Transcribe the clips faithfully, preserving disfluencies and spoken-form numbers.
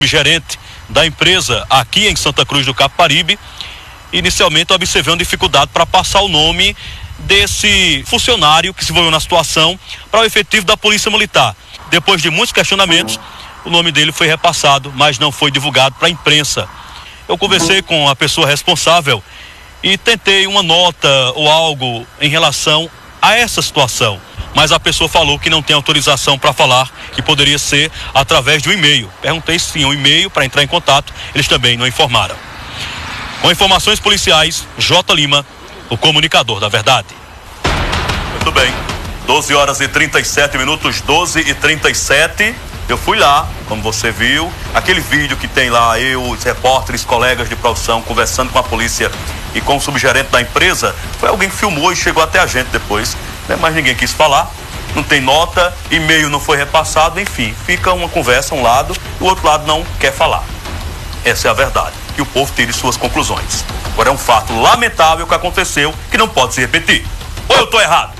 gerente da empresa aqui em Santa Cruz do Capibaribe. Inicialmente eu observei uma dificuldade para passar o nome desse funcionário que se envolveu na situação para o efetivo da Polícia Militar. Depois de muitos questionamentos, o nome dele foi repassado, mas não foi divulgado para a imprensa. Eu conversei com a pessoa responsável e tentei uma nota ou algo em relação a essa situação, mas a pessoa falou que não tem autorização para falar, que poderia ser através de um e-mail. Perguntei se tinha um e-mail para entrar em contato, eles também não informaram. Com informações policiais, J. Lima, o comunicador da verdade. Muito bem, doze horas e trinta e sete minutos, doze e trinta e sete. Eu fui lá, como você viu, aquele vídeo que tem lá, eu, os repórteres, colegas de profissão, conversando com a polícia e com o subgerente da empresa, foi alguém que filmou e chegou até a gente depois, né? Mas ninguém quis falar, não tem nota, e-mail não foi repassado, enfim, fica uma conversa, um lado, o outro lado não quer falar. Essa é a verdade, que o povo tire suas conclusões. Agora é um fato lamentável que aconteceu, que não pode se repetir. Ou eu estou errado?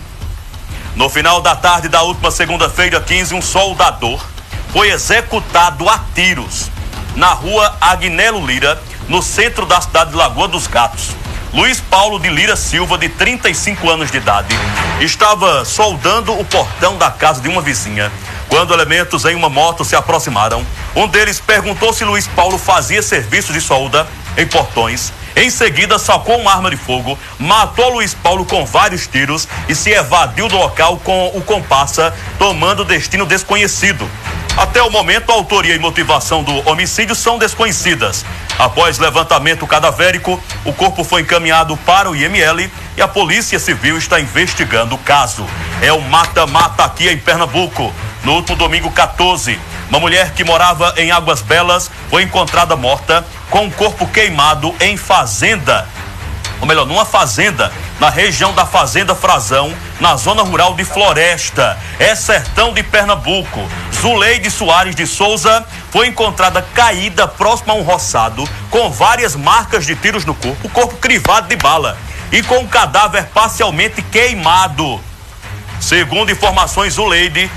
No final da tarde da última segunda-feira, quinze, um soldador foi executado a tiros na rua Agnello Lira, no centro da cidade de Lagoa dos Gatos. Luiz Paulo de Lira Silva, de trinta e cinco anos de idade, estava soldando o portão da casa de uma vizinha, quando elementos em uma moto se aproximaram. Um deles perguntou se Luiz Paulo fazia serviço de solda em portões. Em seguida, sacou uma arma de fogo, matou Luiz Paulo com vários tiros e se evadiu do local com o comparsa, tomando destino desconhecido. Até o momento, a autoria e motivação do homicídio são desconhecidas. Após levantamento cadavérico, o corpo foi encaminhado para o I M L e a Polícia Civil está investigando o caso. É o mata-mata aqui em Pernambuco. No último domingo quatorze, uma mulher que morava em Águas Belas foi encontrada morta com o corpo queimado em fazenda, ou melhor, numa fazenda, na região da Fazenda Frazão, na zona rural de Floresta, é sertão de Pernambuco. Zuleide Soares de Souza foi encontrada caída próximo a um roçado, com várias marcas de tiros no corpo, o corpo crivado de bala e com o cadáver parcialmente queimado. Segundo informações, Zuleide,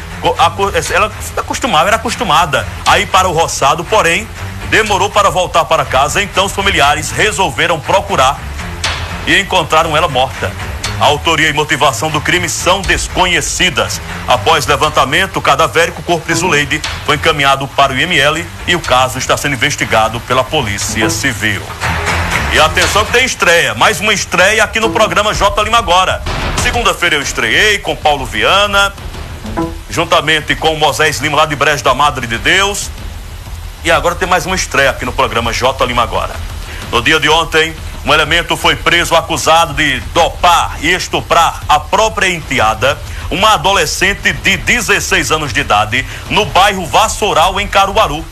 ela acostumava, era acostumada a ir para o roçado, porém, demorou para voltar para casa, então os familiares resolveram procurar e encontraram ela morta. A autoria e motivação do crime são desconhecidas. Após levantamento cadavérico, o corpo de Zuleide foi encaminhado para o I M L e o caso está sendo investigado pela Polícia Civil. E atenção que tem estreia, mais uma estreia aqui no programa J. Lima Agora. Segunda-feira eu estreiei com Paulo Viana, juntamente com o Moisés Lima lá de Brejo da Madre de Deus. E agora tem mais uma estreia aqui no programa J. Lima Agora. No dia de ontem, um elemento foi preso acusado de dopar e estuprar a própria enteada, uma adolescente de dezesseis anos de idade, no bairro Vassoural, em Caruaru.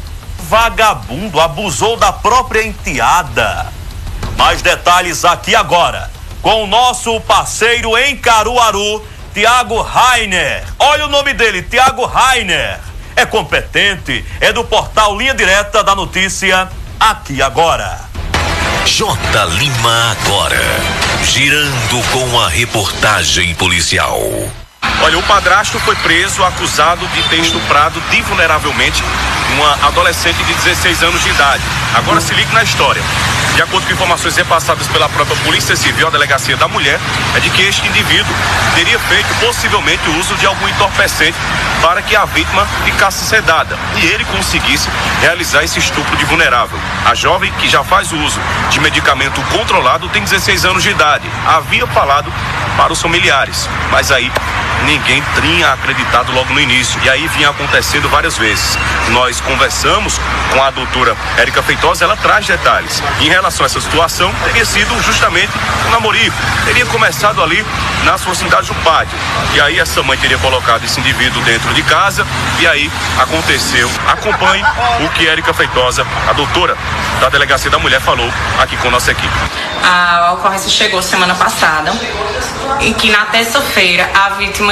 Vagabundo abusou da própria enteada. Mais detalhes aqui agora, com o nosso parceiro em Caruaru, Tiago Rainer. Olha o nome dele, Tiago Rainer. É competente, é do portal Linha Direta da Notícia, aqui agora. J. Lima Agora, girando com a reportagem policial. Olha, o padrasto foi preso acusado de ter estuprado divulneravelmente uma adolescente de dezesseis anos de idade. Agora se ligue na história. De acordo com informações repassadas pela própria Polícia Civil, a Delegacia da Mulher, é de que este indivíduo teria feito possivelmente o uso de algum entorpecente para que a vítima ficasse sedada e ele conseguisse realizar esse estupro de vulnerável. A jovem, que já faz o uso de medicamento controlado, tem dezesseis anos de idade. Havia falado para os familiares, mas aí ninguém tinha acreditado logo no início, e aí vinha acontecendo várias vezes. Nós conversamos com a doutora Érica Feitosa, ela traz detalhes. Em relação a essa situação, teria sido justamente um namorico, teria começado ali nas proximidades do pátio, e aí essa mãe teria colocado esse indivíduo dentro de casa, e aí aconteceu. Acompanhe o que Érica Feitosa, a doutora da Delegacia da Mulher, falou aqui com a nossa equipe. A ocorrência chegou semana passada, em que na terça-feira a vítima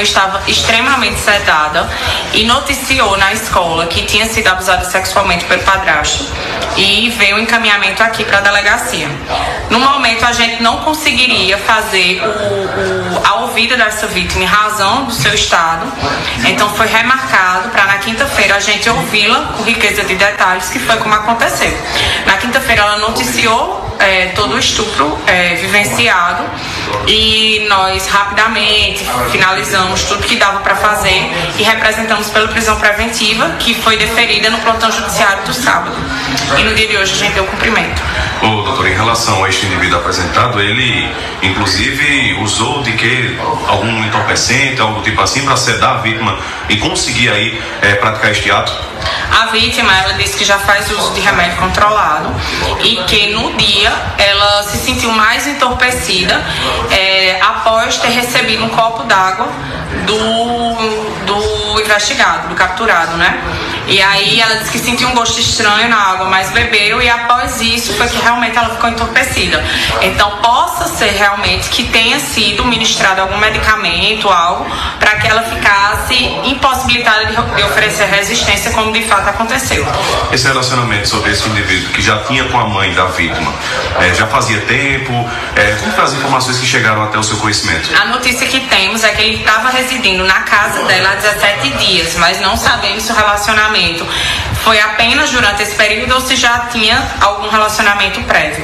estava extremamente sedada e noticiou na escola que tinha sido abusada sexualmente pelo padrasto e veio o encaminhamento aqui para a delegacia. No momento, a gente não conseguiria fazer o, o, a ouvida dessa vítima em razão do seu estado, então foi remarcado para na quinta-feira a gente ouvi-la com riqueza de detalhes, que foi como aconteceu. Na quinta-feira ela noticiou É, todo o estupro é, vivenciado e nós rapidamente finalizamos tudo que dava para fazer e representamos pela prisão preventiva, que foi deferida no plantão judiciário do sábado, e no dia de hoje a gente deu cumprimento. Ô, doutor, em relação a este indivíduo apresentado, ele inclusive usou de que algum entorpecente, algo tipo assim, para sedar a vítima e conseguir aí é, praticar este ato? A vítima, ela disse que já faz uso de remédio controlado e que no dia ela se sentiu mais entorpecida é, após ter recebido um copo d'água do, do investigado, do capturado, né? E aí ela disse que sentiu um gosto estranho na água, mas bebeu, e após isso foi que realmente ela ficou entorpecida. Então possa ser realmente que tenha sido ministrado algum medicamento, algo, para que ela ficasse impossibilitada de, de oferecer resistência, como de fato aconteceu. Esse relacionamento sobre esse indivíduo que já tinha com a mãe da vítima, é, já fazia tempo, é, como foi as informações que chegaram até o seu conhecimento? A notícia que temos é que ele estava residindo na casa dela há dezessete dias, mas não sabemos se o relacionamento foi apenas durante esse período ou se já tinha algum relacionamento prévio.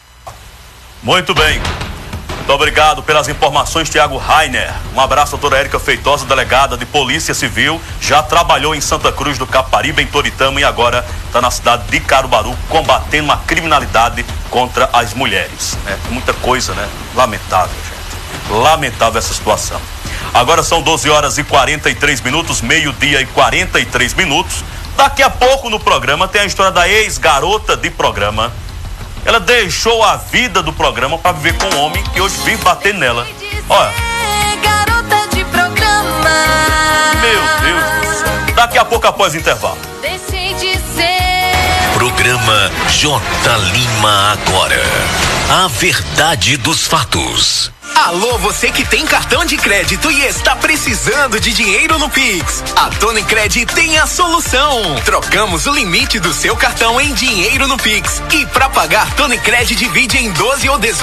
Muito bem. Muito obrigado pelas informações, Tiago Rainer. Um abraço, doutora Érica Feitosa, delegada de Polícia Civil. Já trabalhou em Santa Cruz do Caparibe, em Toritama, e agora está na cidade de Caruaru, combatendo a criminalidade contra as mulheres. É muita coisa, né? Lamentável, gente. Lamentável essa situação. Agora são doze horas e quarenta e três minutos, meio-dia e quarenta e três minutos. Daqui a pouco no programa tem a história da ex-garota de programa. Ela deixou a vida do programa para viver com um homem que hoje vive batendo nela. Olha. Garota de programa. Meu Deus do céu. Daqui a pouco após o intervalo. Deixei de ser. Programa J. Lima agora. A verdade dos fatos. Alô, você que tem cartão de crédito e está precisando de dinheiro no Pix. A Tonicred tem a solução. Trocamos o limite do seu cartão em dinheiro no Pix. E para pagar, Tonicred divide em doze ou dezoito